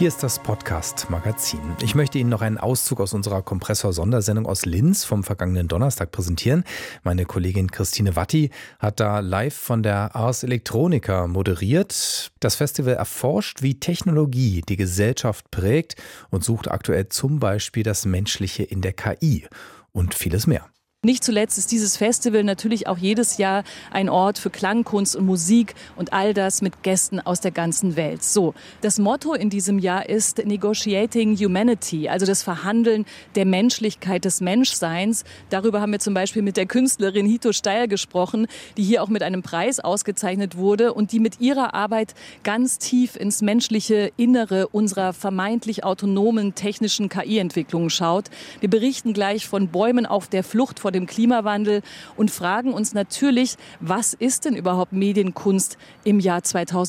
Hier ist das Podcast-Magazin. Ich möchte Ihnen noch einen Auszug aus unserer Kompressor-Sondersendung aus Linz vom vergangenen Donnerstag präsentieren. Meine Kollegin Christine Watti hat da live von der Ars Electronica moderiert. Das Festival erforscht, wie Technologie die Gesellschaft prägt und sucht aktuell zum Beispiel das Menschliche in der KI und vieles mehr. Nicht zuletzt ist dieses Festival natürlich auch jedes Jahr ein Ort für Klangkunst und Musik und all das mit Gästen aus der ganzen Welt. So, das Motto in diesem Jahr ist Negotiating Humanity, also das Verhandeln der Menschlichkeit des Menschseins. Darüber haben wir zum Beispiel mit der Künstlerin Hito Steyr gesprochen, die hier auch mit einem Preis ausgezeichnet wurde und die mit ihrer Arbeit ganz tief ins menschliche Innere unserer vermeintlich autonomen technischen KI-Entwicklungen schaut. Wir berichten gleich von Bäumen auf der Flucht vor dem Klimawandel und fragen uns natürlich, was ist denn überhaupt Medienkunst im Jahr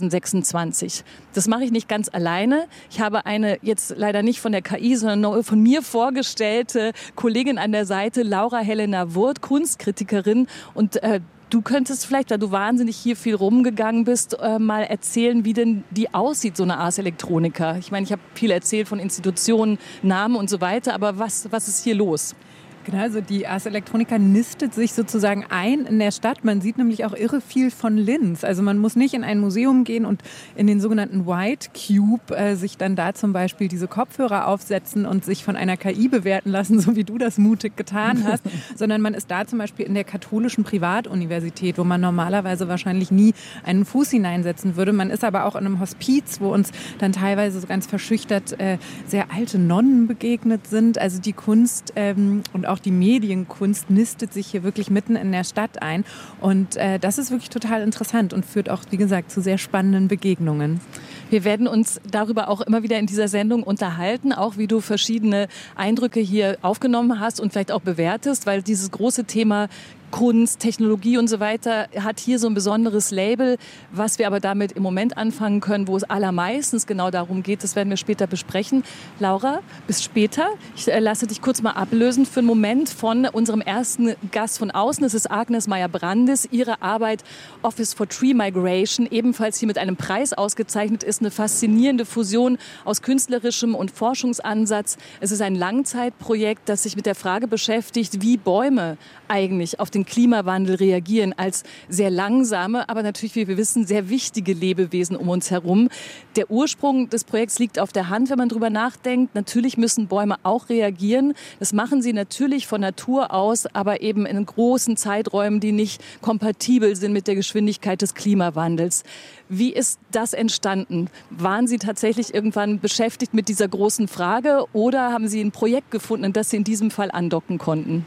2026? Das mache ich nicht ganz alleine. Ich habe eine jetzt leider nicht von der KI, sondern von mir vorgestellte Kollegin an der Seite, Laura Helena Wurth, Kunstkritikerin. Und du könntest vielleicht, da du wahnsinnig hier viel rumgegangen bist, mal erzählen, wie denn die aussieht, so eine Ars Electronica. Ich meine, ich habe viel erzählt von Institutionen, Namen und so weiter, aber was ist hier los? Genau, also die Ars Electronica nistet sich sozusagen ein in der Stadt. Man sieht nämlich auch irre viel von Linz. Also man muss nicht in ein Museum gehen und in den sogenannten White Cube sich dann da zum Beispiel diese Kopfhörer aufsetzen und sich von einer KI bewerten lassen, so wie du das mutig getan hast, sondern man ist da zum Beispiel in der katholischen Privatuniversität, wo man normalerweise wahrscheinlich nie einen Fuß hineinsetzen würde. Man ist aber auch in einem Hospiz, wo uns dann teilweise so ganz verschüchtert sehr alte Nonnen begegnet sind. Also die Kunst und auch die Medienkunst nistet sich hier wirklich mitten in der Stadt ein. Und das ist wirklich total interessant und führt auch, wie gesagt, zu sehr spannenden Begegnungen. Wir werden uns darüber auch immer wieder in dieser Sendung unterhalten, auch wie du verschiedene Eindrücke hier aufgenommen hast und vielleicht auch bewertest, weil dieses große Thema Kunst, Technologie und so weiter hat hier so ein besonderes Label, was wir aber damit im Moment anfangen können, wo es allermeistens genau darum geht, das werden wir später besprechen. Laura, bis später. Ich lasse dich kurz mal ablösen für einen Moment von unserem ersten Gast von außen. Das ist Agnes Meyer-Brandis. Ihre Arbeit Office for Tree Migration, ebenfalls hier mit einem Preis ausgezeichnet, ist eine faszinierende Fusion aus künstlerischem und Forschungsansatz. Es ist ein Langzeitprojekt, das sich mit der Frage beschäftigt, wie Bäume eigentlich auf den Klimawandel reagieren als sehr langsame, aber natürlich, wie wir wissen, sehr wichtige Lebewesen um uns herum. Der Ursprung des Projekts liegt auf der Hand, wenn man drüber nachdenkt. Natürlich müssen Bäume auch reagieren. Das machen sie natürlich von Natur aus, aber eben in großen Zeiträumen, die nicht kompatibel sind mit der Geschwindigkeit des Klimawandels. Wie ist das entstanden? Waren Sie tatsächlich irgendwann beschäftigt mit dieser großen Frage oder haben Sie ein Projekt gefunden, in das Sie in diesem Fall andocken konnten?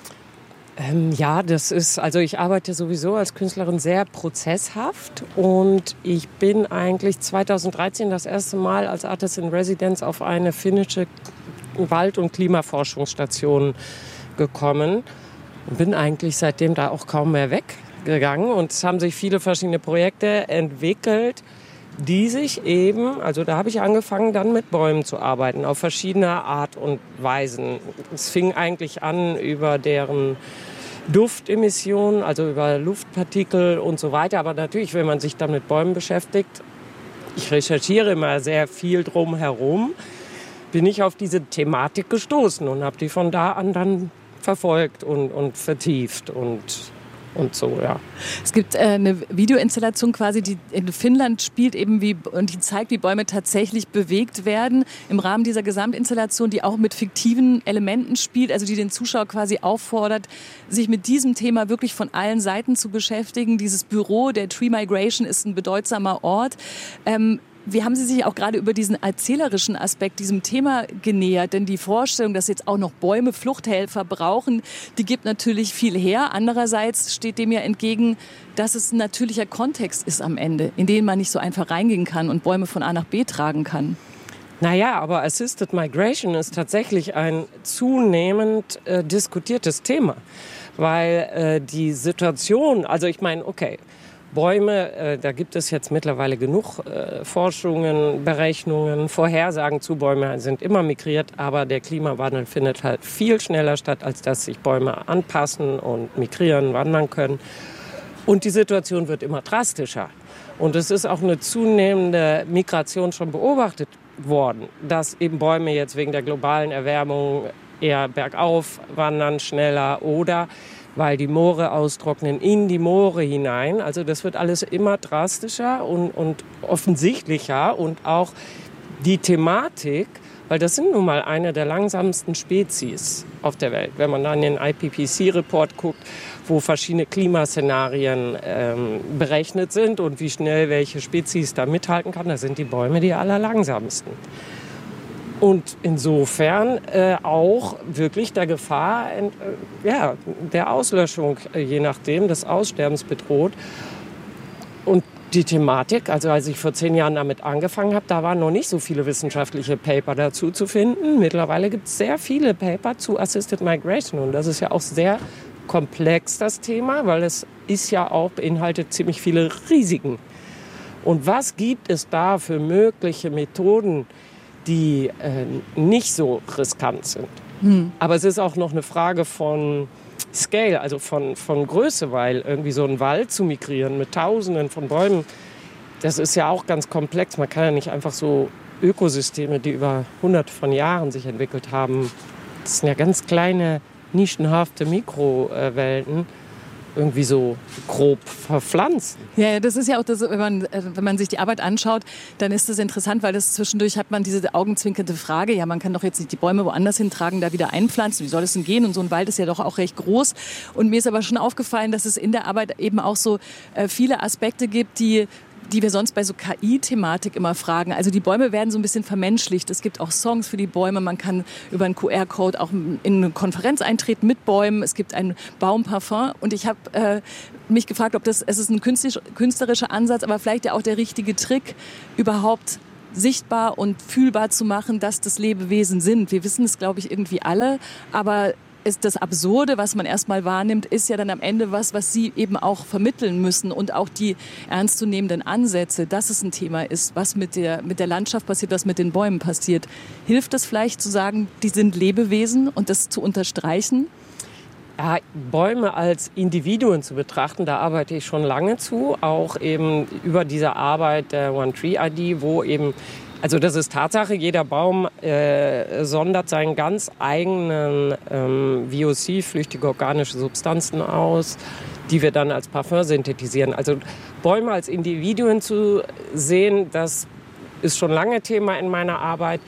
Ja, ich arbeite sowieso als Künstlerin sehr prozesshaft und ich bin eigentlich 2013 das erste Mal als Artist in Residence auf eine finnische Wald- und Klimaforschungsstation gekommen und bin eigentlich seitdem da auch kaum mehr weggegangen und es haben sich viele verschiedene Projekte entwickelt, die sich eben, also da habe ich angefangen dann mit Bäumen zu arbeiten, auf verschiedene Art und Weisen. Es fing eigentlich an über deren Duftemissionen, also über Luftpartikel und so weiter. Aber natürlich, wenn man sich dann mit Bäumen beschäftigt, ich recherchiere immer sehr viel drumherum, bin ich auf diese Thematik gestoßen und habe die von da an dann verfolgt und vertieft und so, ja. Es gibt eine Videoinstallation quasi, die in Finnland spielt, eben und die zeigt, wie Bäume tatsächlich bewegt werden im Rahmen dieser Gesamtinstallation, die auch mit fiktiven Elementen spielt, also die den Zuschauer quasi auffordert, sich mit diesem Thema wirklich von allen Seiten zu beschäftigen. Dieses Büro der Tree Migration ist ein bedeutsamer Ort. Wie haben Sie sich auch gerade über diesen erzählerischen Aspekt diesem Thema genähert? Denn die Vorstellung, dass jetzt auch noch Bäume Fluchthelfer brauchen, die gibt natürlich viel her. Andererseits steht dem ja entgegen, dass es ein natürlicher Kontext ist am Ende, in den man nicht so einfach reingehen kann und Bäume von A nach B tragen kann. Naja, aber Assisted Migration ist tatsächlich ein zunehmend diskutiertes Thema. Weil die Situation, also ich meine, okay, Bäume, da gibt es jetzt mittlerweile genug Forschungen, Berechnungen, Vorhersagen zu. Bäume sind immer migriert, aber der Klimawandel findet halt viel schneller statt, als dass sich Bäume anpassen und migrieren, wandern können. Und die Situation wird immer drastischer. Und es ist auch eine zunehmende Migration schon beobachtet worden, dass eben Bäume jetzt wegen der globalen Erwärmung eher bergauf wandern, schneller oder weil die Moore austrocknen, in die Moore hinein. Also das wird alles immer drastischer und offensichtlicher und auch die Thematik, weil das sind nun mal eine der langsamsten Spezies auf der Welt. Wenn man dann in den IPCC-Report guckt, wo verschiedene Klimaszenarien berechnet sind und wie schnell welche Spezies da mithalten kann, da sind die Bäume die allerlangsamsten. Und insofern auch wirklich der Gefahr der Auslöschung, je nachdem, des Aussterbens bedroht. Und die Thematik, also als ich vor 10 Jahren damit angefangen habe, da waren noch nicht so viele wissenschaftliche Paper dazu zu finden. Mittlerweile gibt es sehr viele Paper zu Assisted Migration. Und das ist ja auch sehr komplex, das Thema, weil es ist ja auch beinhaltet ziemlich viele Risiken. Und was gibt es da für mögliche Methoden, die nicht so riskant sind? Aber es ist auch noch eine Frage von Scale, also von Größe, weil irgendwie so einen Wald zu migrieren mit Tausenden von Bäumen, das ist ja auch ganz komplex. Man kann ja nicht einfach so Ökosysteme, die über Hunderte von Jahren sich entwickelt haben, das sind ja ganz kleine, nischenhafte Mikrowelten, irgendwie so grob verpflanzt. Ja, das ist ja auch das, wenn man sich die Arbeit anschaut, dann ist das interessant, weil das zwischendurch hat man diese augenzwinkernde Frage, ja, man kann doch jetzt nicht die Bäume woanders hintragen, da wieder einpflanzen, wie soll es denn gehen? Und so ein Wald ist ja doch auch recht groß. Und mir ist aber schon aufgefallen, dass es in der Arbeit eben auch so viele Aspekte gibt, die wir sonst bei so KI-Thematik immer fragen. Also die Bäume werden so ein bisschen vermenschlicht. Es gibt auch Songs für die Bäume. Man kann über einen QR-Code auch in eine Konferenz eintreten mit Bäumen. Es gibt ein Baumparfum. Und ich habe mich gefragt, es ist ein künstlerischer Ansatz, aber vielleicht ja auch der richtige Trick, überhaupt sichtbar und fühlbar zu machen, dass das Lebewesen sind. Wir wissen es, glaube ich, irgendwie alle, aber ist das Absurde, was man erstmal wahrnimmt, ist ja dann am Ende was sie eben auch vermitteln müssen und auch die ernstzunehmenden Ansätze, dass es ein Thema ist, was mit der Landschaft passiert, was mit den Bäumen passiert. Hilft es vielleicht zu sagen, die sind Lebewesen und das zu unterstreichen? Ja, Bäume als Individuen zu betrachten, da arbeite ich schon lange zu, auch eben über diese Arbeit der One Tree ID, wo eben, also das ist Tatsache, jeder Baum sondert seinen ganz eigenen VOC, flüchtige organische Substanzen aus, die wir dann als Parfum synthetisieren. Also Bäume als Individuen zu sehen, das ist schon lange Thema in meiner Arbeit.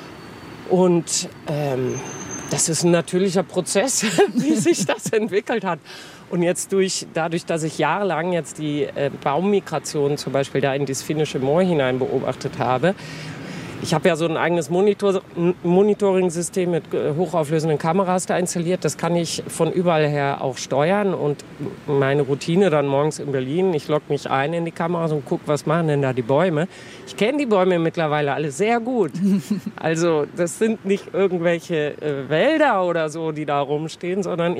Und das ist ein natürlicher Prozess, wie sich das entwickelt hat. Und jetzt dadurch, dass ich jahrelang jetzt die Baummigration zum Beispiel da in das finnische Moor hinein beobachtet habe, ich habe ja so ein eigenes Monitoring-System mit hochauflösenden Kameras da installiert. Das kann ich von überall her auch steuern. Und meine Routine dann morgens in Berlin, ich logge mich ein in die Kameras und gucke, was machen denn da die Bäume. Ich kenne die Bäume mittlerweile alle sehr gut. Also das sind nicht irgendwelche Wälder oder so, die da rumstehen, sondern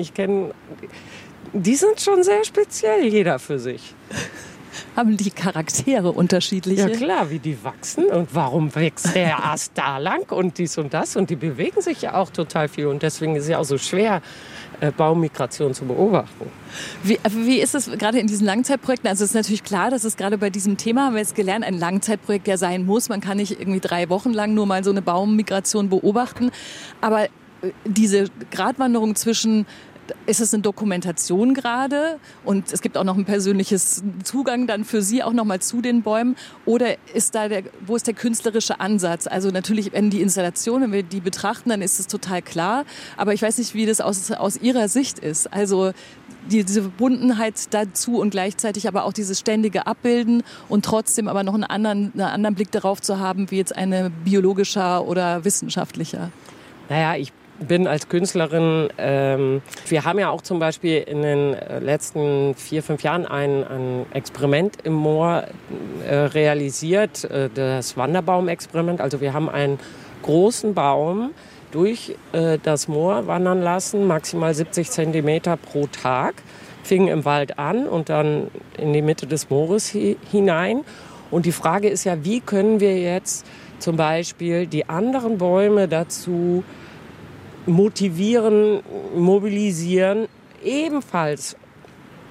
die sind schon sehr speziell, jeder für sich. Haben die Charaktere unterschiedliche? Ja klar, wie die wachsen und warum wächst der Ast da lang und dies und das. Und die bewegen sich ja auch total viel und deswegen ist es ja auch so schwer, Baummigration zu beobachten. Wie ist es gerade in diesen Langzeitprojekten? Also es ist natürlich klar, dass es gerade bei diesem Thema, haben wir jetzt gelernt, ein Langzeitprojekt ja sein muss. Man kann nicht irgendwie 3 Wochen lang nur mal so eine Baummigration beobachten. Aber diese Gratwanderung zwischen, ist es eine Dokumentation gerade und es gibt auch noch ein persönliches Zugang dann für Sie auch noch mal zu den Bäumen, oder wo ist der künstlerische Ansatz? Also natürlich, wenn die Installation, wenn wir die betrachten, dann ist es total klar, aber ich weiß nicht, wie das aus Ihrer Sicht ist. Also diese Verbundenheit dazu und gleichzeitig aber auch dieses ständige Abbilden und trotzdem aber noch einen anderen Blick darauf zu haben, wie jetzt ein biologischer oder wissenschaftlicher. Naja, ich bin als Künstlerin, wir haben ja auch zum Beispiel in den letzten 4-5 Jahren ein Experiment im Moor realisiert, das Wanderbaum-Experiment. Also wir haben einen großen Baum durch das Moor wandern lassen, maximal 70 Zentimeter pro Tag, fing im Wald an und dann in die Mitte des Moores hinein. Und die Frage ist ja, wie können wir jetzt zum Beispiel die anderen Bäume dazu motivieren, mobilisieren, ebenfalls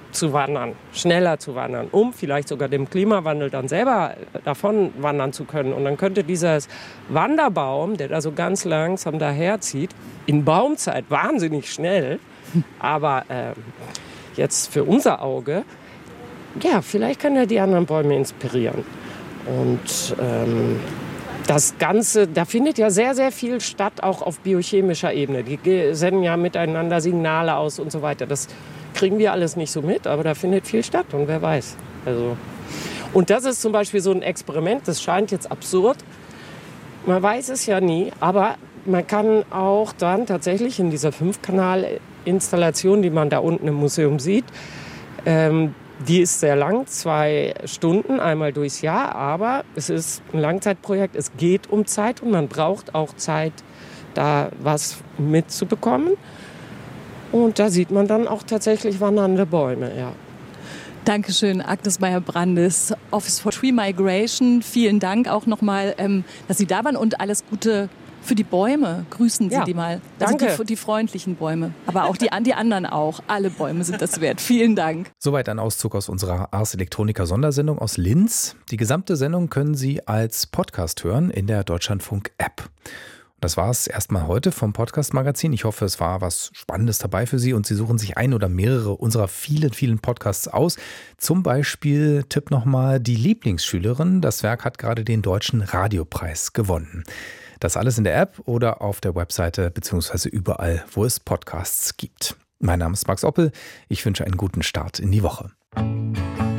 zu wandern, schneller zu wandern, um vielleicht sogar dem Klimawandel dann selber davon wandern zu können. Und dann könnte dieser Wanderbaum, der da so ganz langsam daherzieht, in Baumzeit wahnsinnig schnell, aber jetzt für unser Auge, ja, vielleicht kann er die anderen Bäume inspirieren. Und das Ganze, da findet ja sehr, sehr viel statt, auch auf biochemischer Ebene. Die senden ja miteinander Signale aus und so weiter. Das kriegen wir alles nicht so mit, aber da findet viel statt und wer weiß. Also, und das ist zum Beispiel so ein Experiment, das scheint jetzt absurd. Man weiß es ja nie, aber man kann auch dann tatsächlich in dieser 5-Kanal-Installation, die man da unten im Museum sieht, die ist sehr lang, 2 Stunden, einmal durchs Jahr, aber es ist ein Langzeitprojekt, es geht um Zeit und man braucht auch Zeit, da was mitzubekommen. Und da sieht man dann auch tatsächlich wandernde Bäume, ja. Dankeschön, Agnes Meyer-Brandis, Office for Tree Migration. Vielen Dank auch nochmal, dass Sie da waren und alles Gute für die Bäume. Grüßen Sie die mal. Also danke. Die freundlichen Bäume, aber auch die anderen auch. Alle Bäume sind das wert. Vielen Dank. Soweit ein Auszug aus unserer Ars Electronica Sondersendung aus Linz. Die gesamte Sendung können Sie als Podcast hören in der Deutschlandfunk-App. Das war es erstmal heute vom Podcast-Magazin. Ich hoffe, es war was Spannendes dabei für Sie und Sie suchen sich ein oder mehrere unserer vielen, vielen Podcasts aus. Zum Beispiel, Tipp nochmal, die Lieblingsschülerin. Das Werk hat gerade den Deutschen Radiopreis gewonnen. Das alles in der App oder auf der Webseite beziehungsweise überall, wo es Podcasts gibt. Mein Name ist Max Oppel. Ich wünsche einen guten Start in die Woche.